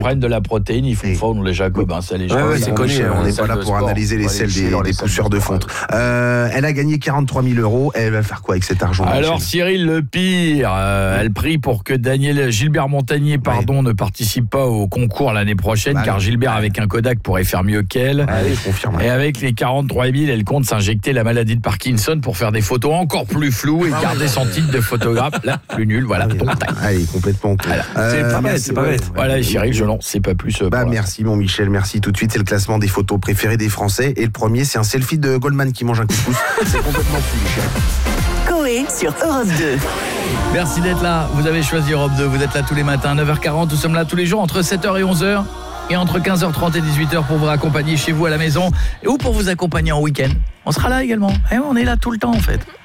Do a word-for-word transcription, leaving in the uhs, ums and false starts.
prennent de la protéine, ils font Et... fondre les Jacobins, ça les gens. Ouais, ouais, c'est connu, on n'est pas là de pour sport. analyser les selles des, des pousseurs de fonte. Euh, elle a gagné quarante-trois mille euros, elle va faire quoi avec cet argent? Alors Cyril, le pire, euh, elle prie pour que Daniel Gilbert Montagnier pardon, ouais. ne participe pas au concours l'année prochaine, bah, car Gilbert avec un Kodak pourrait faire mieux qu'elle. Ouais, je confirme. Et avec les quarante-trois mille, elle compte s'injecter la maladie de Parkinson pour faire des photos encore plus floues et ah, garder ouais, son ouais. titre de photographe la plus nulle. Voilà. Allez, complètement con. Voilà. Euh, c'est pas bête, c'est pas bête. Voilà, et Cyril, je n'en sais pas plus. Bah, merci mon Michel, merci. Tout de suite, c'est le classement des photos préférées des Français. Et le premier, c'est un selfie de Goldman qui mange un couscous. C'est complètement fou, Michel. Coé sur Europe deux. Merci d'être là. Vous avez choisi Europe deux. Vous êtes là tous les matins, neuf heures quarante. Nous sommes là tous les jours entre sept heures et onze heures. Et entre quinze heures trente et dix-huit heures pour vous accompagner chez vous à la maison. Ou pour vous accompagner en week-end. On sera là également. Et on est là tout le temps en fait.